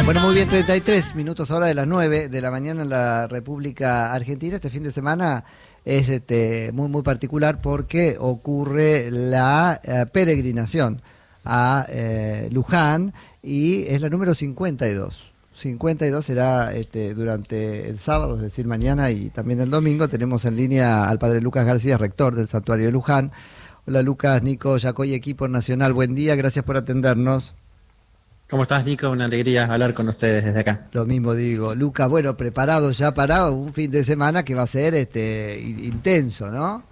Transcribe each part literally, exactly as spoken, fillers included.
Bueno, muy bien, treinta y tres minutos ahora de las nueve de la mañana en la República Argentina. Este fin de semana es este, muy muy particular porque ocurre la eh, peregrinación a eh, Luján y es la número cincuenta y dos. cincuenta y dos será este, durante el sábado, es decir, mañana y también el domingo. Tenemos en línea al padre Lucas García, rector del Santuario de Luján. Hola Lucas, Nico, Yacoy, equipo nacional, buen día, gracias por atendernos. ¿Cómo estás, Nico? Una alegría hablar con ustedes desde acá. Lo mismo digo. Lucas, bueno, preparado ya para un fin de semana que va a ser este intenso, ¿no?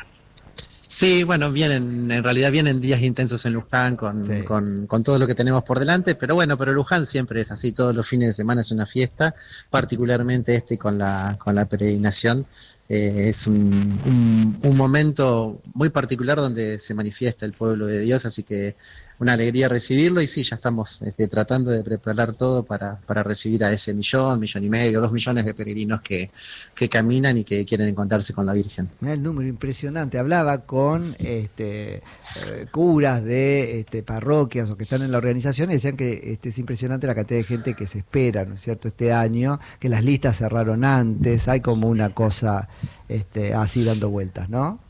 Sí, bueno, vienen, en realidad vienen días intensos en Luján con, Sí. con, con todo lo que tenemos por delante, pero bueno, pero Luján siempre es así, todos los fines de semana es una fiesta, particularmente este con la, con la peregrinación. Eh, es un, un, un momento muy particular donde se manifiesta el pueblo de Dios, así que una alegría recibirlo y sí, ya estamos este, tratando de preparar todo para, para recibir a ese millón, millón y medio, dos millones de peregrinos que, que caminan y que quieren encontrarse con la Virgen. El número impresionante. Hablaba con este, eh, curas de este, parroquias o que están en la organización y decían que este, es impresionante la cantidad de gente que se espera, ¿no es cierto?, este año, que las listas cerraron antes, hay como una cosa este, así dando vueltas, ¿no?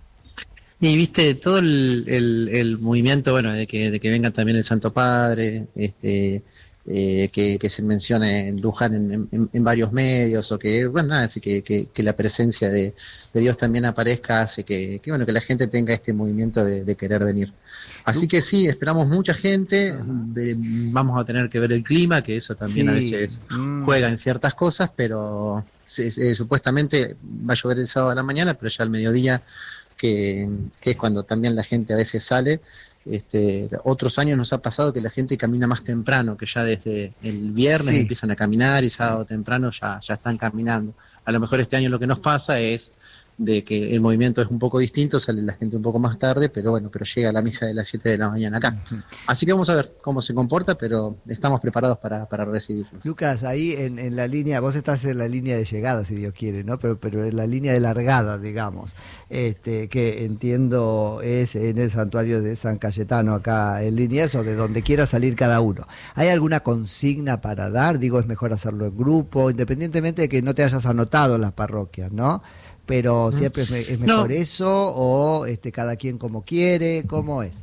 Y viste, todo el, el, el movimiento, bueno, de que, de que venga también el Santo Padre, este, eh, que, que se mencione en Luján en, en, en varios medios, o que, bueno, nada, así que, que, que la presencia de, de Dios también aparezca, hace que, que, bueno, que la gente tenga este movimiento de, de querer venir. Así que sí, esperamos mucha gente, de, vamos a tener que ver el clima, que eso también sí. A veces mm. juega en ciertas cosas, pero se, se, supuestamente va a llover el sábado a la mañana, pero ya al mediodía, Que, que es cuando también la gente a veces sale. Este, otros años nos ha pasado que la gente camina más temprano, que ya desde el viernes sí. empiezan a caminar y sábado temprano ya, ya están caminando. A lo mejor este año lo que nos pasa es de que el movimiento es un poco distinto, sale la gente un poco más tarde, pero bueno, pero llega la misa de las siete de la mañana acá. Uh-huh. Así que vamos a ver cómo se comporta, pero estamos preparados para, para recibirlos. Lucas, ahí en, en la línea, vos estás en la línea de llegada, si Dios quiere, ¿no? Pero, pero en la línea de largada, digamos, este, que entiendo es en el santuario de San Cayetano, acá en Liniers, o de donde quiera salir cada uno. ¿Hay alguna consigna para dar? Digo, es mejor hacerlo en grupo, independientemente de que no te hayas anotado en las parroquias, ¿no? Pero siempre es, es mejor no. eso, o este cada quien como quiere, ¿cómo es?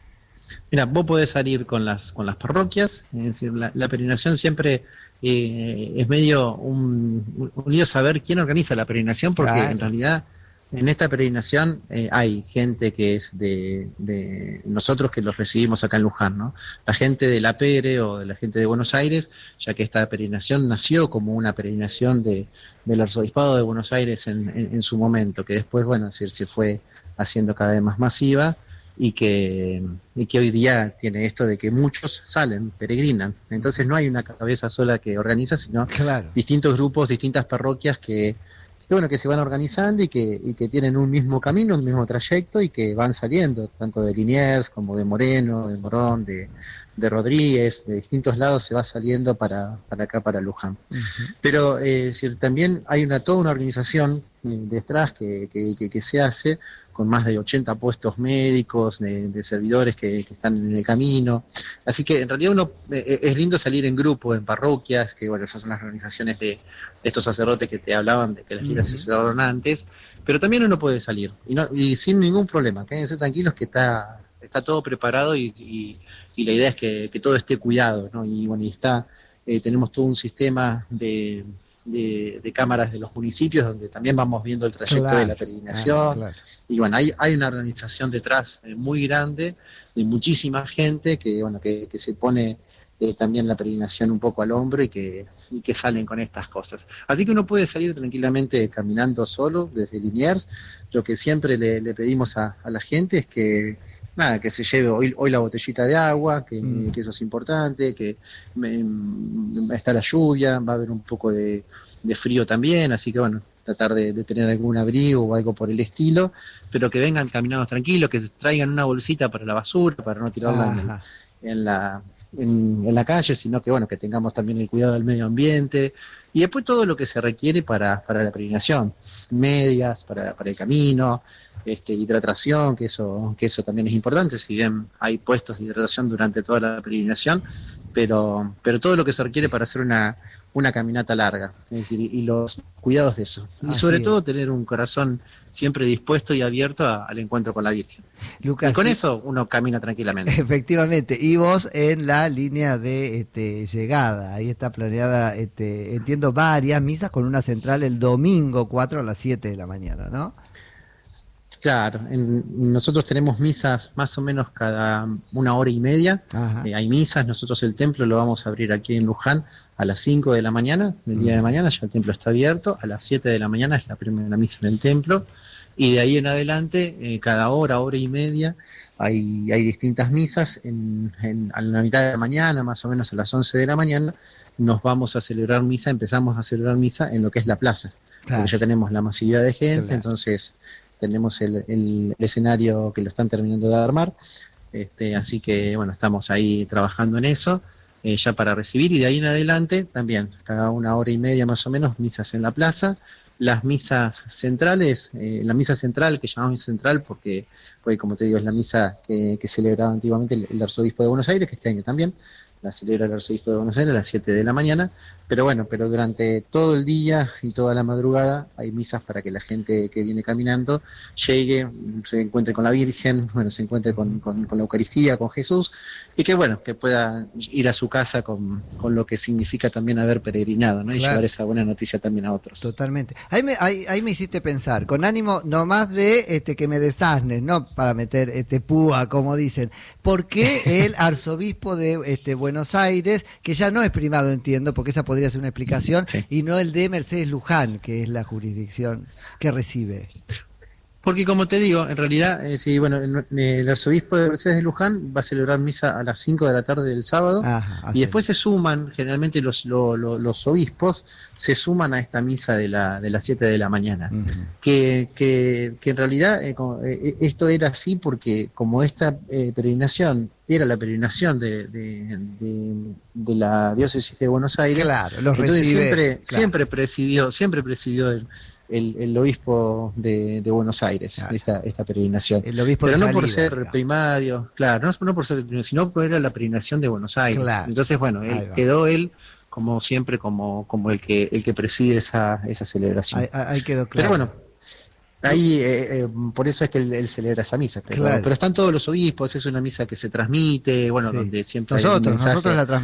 Mira, vos podés salir con las con las parroquias, es decir, la, la peregrinación siempre eh, es medio un, un lío saber quién organiza la peregrinación, porque claro. en realidad en esta peregrinación eh, hay gente que es de, de nosotros que los recibimos acá en Luján, ¿no? La gente de la Pere o de la gente de Buenos Aires, ya que esta peregrinación nació como una peregrinación de, del Arzobispado de Buenos Aires en, en, en su momento, que después, bueno, es decir, se fue haciendo cada vez más masiva y que, y que hoy día tiene esto de que muchos salen, peregrinan. Entonces no hay una cabeza sola que organiza, sino claro. distintos grupos, distintas parroquias que que bueno, que se van organizando y que, y que tienen un mismo camino, un mismo trayecto y que van saliendo, tanto de Liniers como de Moreno, de Morón, de, de Rodríguez, de distintos lados se va saliendo para, para acá, para Luján. Uh-huh. Pero eh, es decir, también hay una toda una organización detrás que, que, que, que se hace con más de ochenta puestos médicos, de, de servidores que, que están en el camino. Así que en realidad uno eh, es lindo salir en grupo, en parroquias, que bueno, esas son las organizaciones de, de estos sacerdotes que te hablaban de que las filas uh-huh. se cerraron antes, pero también uno puede salir, y, no, y sin ningún problema, quédense tranquilos que está, está todo preparado y, y, y la idea es que, que todo esté cuidado, ¿no? Y bueno, y está, eh, tenemos todo un sistema de... De, de cámaras de los municipios donde también vamos viendo el trayecto claro, de la peregrinación claro, claro. Y bueno, hay, hay una organización detrás eh, muy grande de muchísima gente que bueno que, que se pone eh, también la peregrinación un poco al hombro y que, y que salen con estas cosas, así que uno puede salir tranquilamente caminando solo desde Liniers. Lo que siempre le, le pedimos a, a la gente es que nada, que se lleve hoy, hoy la botellita de agua, que, mm. que eso es importante, que me, me, está la lluvia, va a haber un poco de, de frío también, así que bueno, tratar de, de tener algún abrigo o algo por el estilo, pero que vengan caminados tranquilos, que se traigan una bolsita para la basura, para no tirarla en, el, en, la, en, en la calle, sino que bueno, que tengamos también el cuidado del medio ambiente, y después todo lo que se requiere para, para la peregrinación, medias, para, para el camino, Este, hidratación, que eso, que eso también es importante, si bien hay puestos de hidratación durante toda la peregrinación, pero pero todo lo que se requiere para hacer una, una caminata larga, es decir, y los cuidados de eso. Y Así sobre es. todo tener un corazón siempre dispuesto y abierto a, al encuentro con la Virgen. Lucas, y con y, eso uno camina tranquilamente. efectivamente, y vos en la línea de este, llegada, ahí está planeada, este, entiendo, varias misas con una central el domingo cuatro a las siete de la mañana, ¿no? Claro, en, nosotros tenemos misas más o menos cada una hora y media. Eh, hay misas, nosotros el templo lo vamos a abrir aquí en Luján a las cinco de la mañana, del día de mañana, ya el templo está abierto, a las siete de la mañana es la primera misa en el templo, y de ahí en adelante, eh, cada hora, hora y media, hay, hay distintas misas. En, en, a la mitad de la mañana, más o menos a las once de la mañana, nos vamos a celebrar misa, empezamos a celebrar misa en lo que es la plaza, claro, porque ya tenemos la masividad de gente, claro, entonces tenemos el, el, el escenario que lo están terminando de armar, este, así que bueno, estamos ahí trabajando en eso, eh, ya para recibir, y de ahí en adelante también, cada una hora y media más o menos, misas en la plaza. Las misas centrales, eh, la misa central, que llamamos misa central porque, porque como te digo, es la misa que, que celebraba antiguamente el, el arzobispo de Buenos Aires, que este año también la celebra el arzobispo de Buenos Aires a las siete de la mañana, pero bueno, pero durante todo el día y toda la madrugada hay misas para que la gente que viene caminando llegue, se encuentre con la Virgen, bueno, se encuentre con, con, con la Eucaristía, con Jesús, y que bueno, que pueda ir a su casa con, con lo que significa también haber peregrinado, ¿no? Y claro, llevar esa buena noticia también a otros. Totalmente. Ahí me, ahí, ahí me hiciste pensar, con ánimo nomás de este que me desasnes, no para meter este púa, como dicen, ¿por qué el arzobispo de este Buenos Aires, que ya no es primado, entiendo, porque esa podría ser una explicación, sí, y no el de Mercedes Luján, que es la jurisdicción que recibe? Porque como te digo, en realidad, eh, sí, bueno, el, el arzobispo de Mercedes de Luján va a celebrar misa a las cinco de la tarde del sábado. Ajá, y después se suman, generalmente los, lo, lo, los obispos se suman a esta misa de, la, de las siete de la mañana. Uh-huh. que, que, que en realidad eh, eh, esto era así porque como esta eh, peregrinación era la peregrinación de, de, de, de la diócesis de Buenos Aires, claro, los entonces recibe, siempre, claro, siempre presidió, siempre presidió el El, el obispo de, de Buenos Aires, claro, esta, esta peregrinación. El obispo Pero de no salida, por ser digamos, primario, claro, no, no por ser primario, sino porque era la peregrinación de Buenos Aires. Claro. Entonces, bueno, él quedó él como siempre como, como el que el que preside esa, esa celebración. Ahí, ahí quedó claro. Pero bueno, ahí eh, eh, por eso es que él, él celebra esa misa. Pero, claro, pero están todos los obispos, es una misa que se transmite, bueno, sí, donde siempre nosotros, hay un mensaje. Nosotros la transmitimos.